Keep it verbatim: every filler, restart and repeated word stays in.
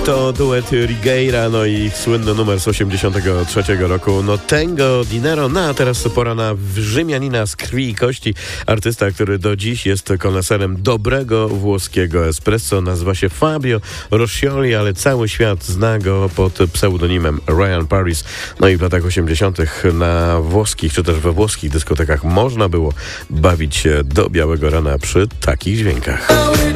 To duet Righeira, no i ich słynny numer z osiemdziesiątego trzeciego roku, no Tango Dinero. No a teraz pora na Rzymianina z krwi i kości. Artysta, który do dziś jest koneserem dobrego włoskiego espresso. Nazywa się Fabio Roscioli, ale cały świat zna go pod pseudonimem Ryan Paris. No i w latach osiemdziesiątych na włoskich, czy też we włoskich dyskotekach można było bawić się do białego rana przy takich dźwiękach.